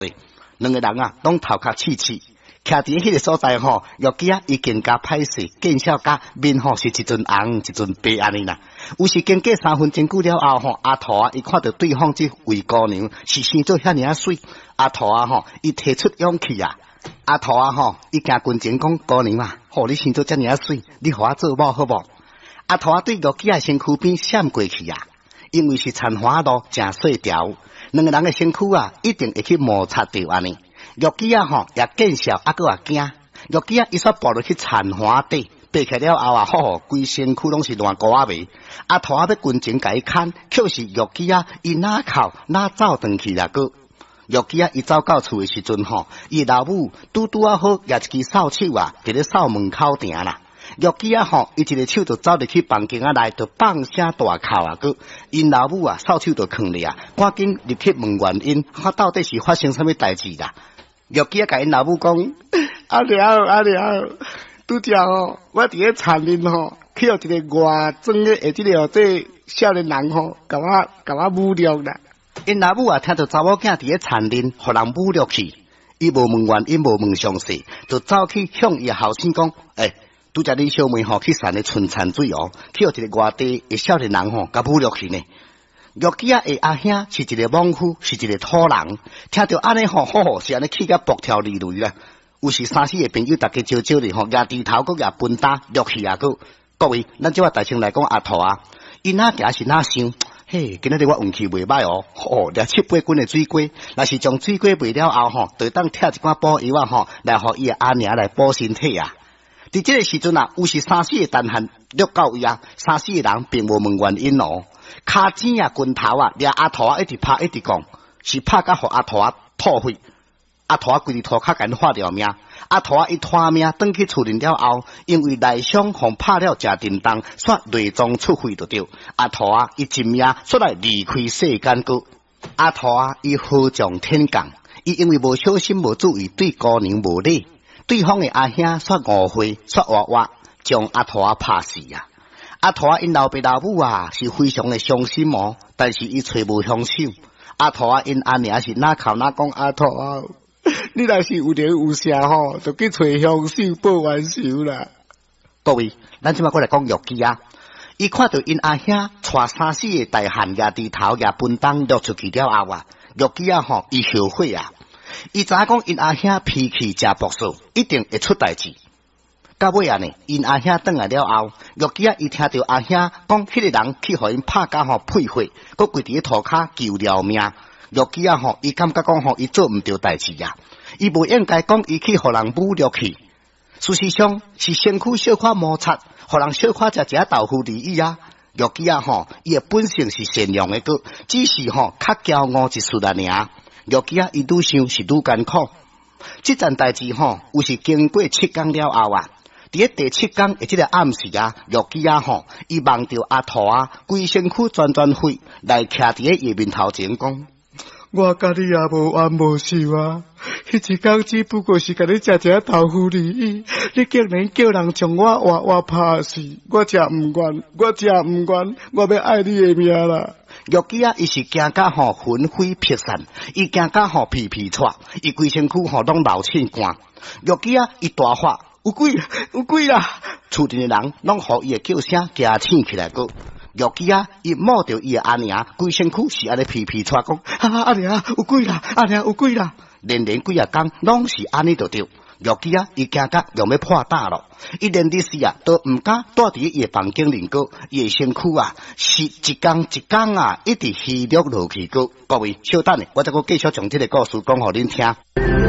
两个人啊，拢头壳刺刺。徛伫迄个所在吼，玉姬啊，伊更加歹势，见笑甲面吼是一阵红一阵白安尼啦。有时经过3分钟久了后吼，阿桃啊，伊看到对方这位姑娘是生做遐尔啊水，阿桃啊吼，伊提出勇气啊，阿桃啊吼，伊行近前讲姑娘啊，吼你生做遮尔啊水，你互我做某好无？阿桃啊对玉姬啊身躯边闪过去啊，因为是残花路真细条，两个人的身躯啊一定会去摩擦到安尼。玉姬啊吼也见笑，啊搁也惊。玉姬啊，伊煞爬落去残花底，爬起了后啊，吼，规身躯拢是烂膏仔味。阿桃啊要近前甲伊牵，却是玉姬啊，伊哪哭哪走转去啦个。玉姬啊，伊走到厝的时阵吼，伊老母拄啊好举一支扫帚啊，伫咧扫门口埕啦。玉姬啊吼，伊一个手就走入去房间啊内，就放声大哭啊个。因老母啊，扫帚就囥咧啊，赶紧入去问原因，看到底是发生什么代志啦。玉姬啊，甲因老母讲：阿娘，拄则吼，我伫咧田林吼，去互一个外庄的下即个这少年人吼，甲我侮辱啦。因老母啊，听到查某囝伫咧田林，互人侮辱去，伊无问原因，无问详细，就走去向伊后生讲：拄则你小妹吼去散咧春蚕水哦，去互一个外地的少年人吼，甲侮辱去呢。玉姬啊，阿兄是一个莽夫，是一个土人。听到安尼吼，是安尼气甲搏跳离累啦。有时3-4个朋友，大家招招哩吼，举猪头搁举分担，落去啊个。各位，咱即话大声来讲阿桃啊，伊哪行是哪想？嘿，今仔日我运气袂歹哦，掠7-8斤的水果，若是将水果卖了后吼，就当贴一罐补药啊吼，来互伊阿娘来补身体啊。伫即个时阵啊，有时3-4个单汉掠到位啊，3-4个人并无问原因哦。骹尖啊，拳头啊，掠阿桃啊，一直拍一直讲，是拍甲互阿桃啊吐血。阿桃啊，规日涂骹甲因化掉命。阿桃啊，伊拖命转去厝里了后，因为内伤互拍了食叮当，煞内脏出血就对。阿桃啊，伊一命出来离开世间个。阿桃啊，伊好将天降，伊因为无小心无注意，对姑娘无礼，对方的阿兄煞误会，煞活活，将阿桃啊拍死啊。阿桃啊，因老爸老母啊是非常的伤心哦，但是伊找无凶手。阿桃啊，因阿娘是哪哭哪讲阿桃啊，你若是有灵有啥吼，就去找凶手报冤仇啦。各位，咱即摆过来讲玉姬啊，伊看到因阿兄带3-4个大汉举猪头举分担落出去了后啊，玉姬啊吼，伊后悔啊，伊知影讲因阿兄脾气真暴躁，一定会出代志。到尾啊呢，因阿兄转来了后，玉姬啊，伊听到阿兄讲，迄个人去互因拍甲吼配血，佮跪伫咧涂骹求了命。玉姬啊吼，伊感觉讲吼，伊做毋对代志啊，伊无应该讲伊去互人侮辱去。事实上是身躯小可摩擦，互人小可食豆腐而已啊。玉姬啊吼，伊的本性是善良的个，只是吼较骄傲一丝啊尔。玉姬啊，伊愈想是愈艰苦。这件代志吼，有是经过7天了后啊。伫咧第7天的即个暗时啊，玉姬啊吼，伊望着阿桃啊，规身躯转血，来徛伫咧伊面头前讲：我甲你也无冤无仇啊！迄一天只不过是甲你食豆腐而已，你竟然叫人将我活拍死，我真毋愿，我要爱你的命啦！玉姬啊，伊是惊甲吼魂飞魄散，伊惊甲吼皮皮喘，伊规身躯吼拢流凊汗。玉姬啊，伊大发。有鬼啦！厝里的人拢互伊的叫声惊醒起来个。玉姬啊，伊摸着伊的阿娘，规身躯是安尼皮皮喘讲：阿娘有鬼啦！阿娘有鬼啦！连几啊天拢是安尼就对。玉姬啊，伊惊甲用要破胆咯，伊连日时啊都毋敢住伫伊的房间里个，伊的身躯啊是一天啊一直虚弱落去个。各位，稍等咧，我再继续将这个故事讲互恁听。